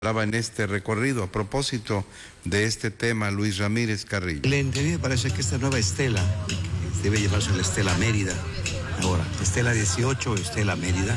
Hablaba en este recorrido a propósito de este tema Luis Ramírez Carrillo. A mí me parece que esta nueva estela debe llamarse la Estela Mérida. Ahora, Estela 18, Estela Mérida,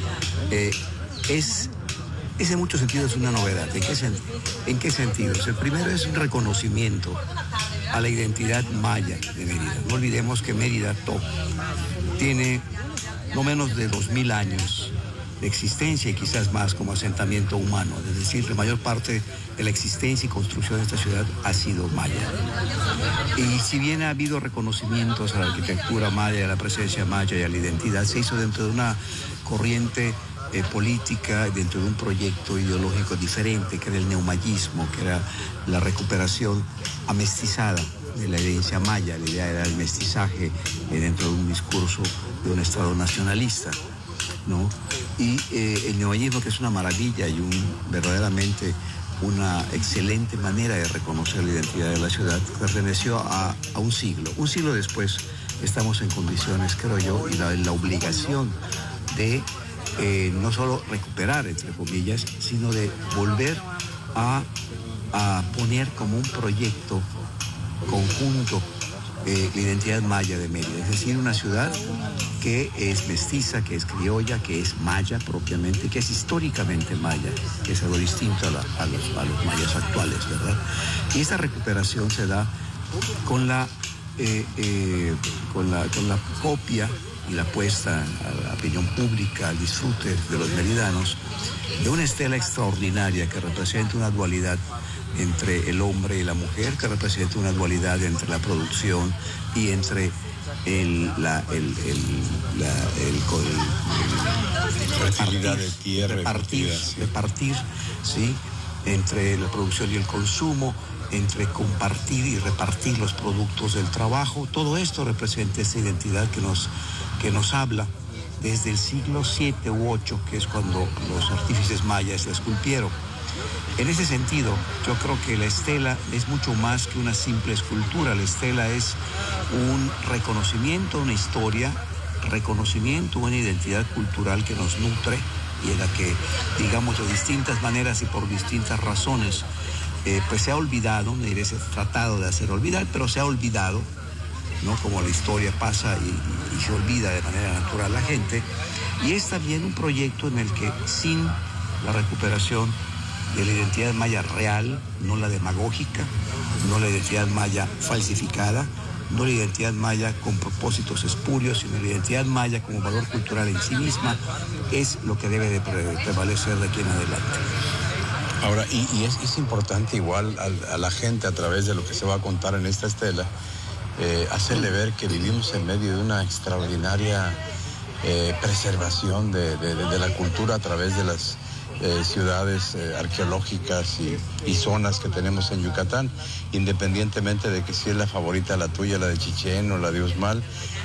es en muchos sentidos una novedad. ¿En qué sentidos? El primero es un reconocimiento a la identidad maya de Mérida. No olvidemos que Mérida tiene no menos de 2000 años de existencia y quizás más como asentamiento humano, es decir, la mayor parte de la existencia y construcción de esta ciudad ha sido maya. Y si bien ha habido reconocimientos a la arquitectura maya, a la presencia maya y a la identidad, se hizo dentro de una corriente política, dentro de un proyecto ideológico diferente, que era el neumayismo, que era la recuperación amestizada de la herencia maya. La idea era el mestizaje dentro de un discurso de un Estado nacionalista, ¿no? Y el neumayismo, que es una maravilla y verdaderamente una excelente manera de reconocer la identidad de la ciudad, perteneció a un siglo. Un siglo después estamos en condiciones, creo yo, y la obligación de no solo recuperar, entre comillas, sino de volver a poner como un proyecto conjunto la identidad maya de Mérida, es decir, una ciudad que es mestiza, que es criolla, que es maya propiamente, que es históricamente maya, que es algo distinto a los mayas actuales, ¿verdad? Y esta recuperación se da con la copia y la puesta a la opinión pública, al disfrute de los meridanos, de una estela extraordinaria que representa una dualidad entre el hombre y la mujer, que representa una dualidad entre la producción y entre repartir, ¿sí? Entre la producción y el consumo, entre compartir y repartir los productos del trabajo. Todo esto representa esa identidad que nos habla desde el siglo VII u VIII, que es cuando los artífices mayas la esculpieron. En ese sentido, yo creo que la estela es mucho más que una simple escultura. La estela es un reconocimiento, una historia, reconocimiento, una identidad cultural que nos nutre y en la que, digamos, de distintas maneras y por distintas razones, pues se ha olvidado, me diré, se ha tratado de hacer olvidar, pero se ha olvidado, ¿no? Como la historia pasa y se olvida de manera natural la gente. Y es también un proyecto en el que, sin la recuperación de la identidad maya real, no la demagógica, no la identidad maya falsificada, no la identidad maya con propósitos espurios, sino la identidad maya como valor cultural en sí misma, es lo que debe de prevalecer de aquí en adelante. Ahora, y es importante igual a la gente, a través de lo que se va a contar en esta estela, hacerle ver que vivimos en medio de una extraordinaria preservación de la cultura a través de las ciudades arqueológicas y zonas que tenemos en Yucatán, independientemente de que si es la favorita la tuya, la de Chichén o la de Uxmal,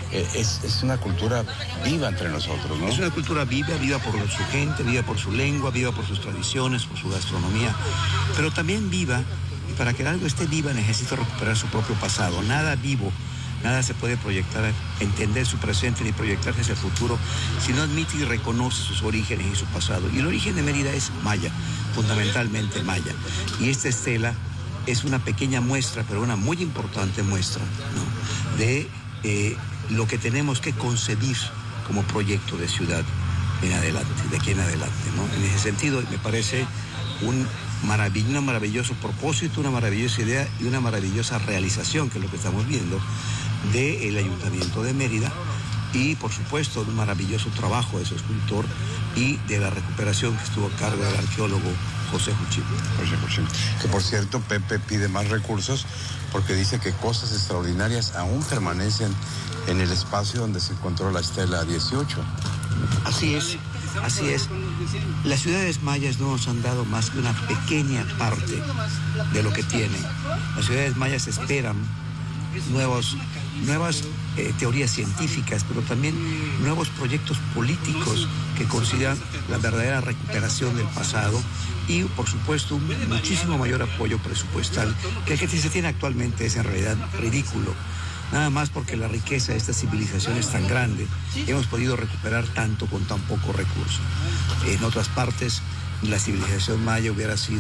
es una cultura viva entre nosotros, ¿no? Es una cultura viva por su gente, viva por su lengua, viva por sus tradiciones, por su gastronomía, pero también viva, y para que algo esté viva necesita recuperar su propio pasado. Nada vivo, nada se puede proyectar, entender su presente ni proyectarse hacia el futuro si no admite y reconoce sus orígenes y su pasado. Y el origen de Mérida es maya, fundamentalmente maya. Y esta estela es una pequeña muestra, pero una muy importante muestra, ¿no? De lo que tenemos que concebir como proyecto de ciudad en adelante, de aquí en adelante, ¿no? En ese sentido, me parece un maravilloso propósito, una maravillosa idea y una maravillosa realización, que es lo que estamos viendo, del Ayuntamiento de Mérida y, por supuesto, un maravilloso trabajo de su escultor y de la recuperación que estuvo a cargo del arqueólogo José Juchín. Que, por cierto, Pepe pide más recursos porque dice que cosas extraordinarias aún permanecen en el espacio donde se encontró la estela 18. Así es. Las ciudades mayas no nos han dado más que una pequeña parte de lo que tienen. Las ciudades mayas esperan nuevas teorías científicas, pero también nuevos proyectos políticos que consideran la verdadera recuperación del pasado y, por supuesto, un muchísimo mayor apoyo presupuestal, que el que se tiene actualmente es en realidad ridículo. Nada más porque la riqueza de esta civilización es tan grande, hemos podido recuperar tanto con tan poco recurso. En otras partes la civilización maya hubiera sido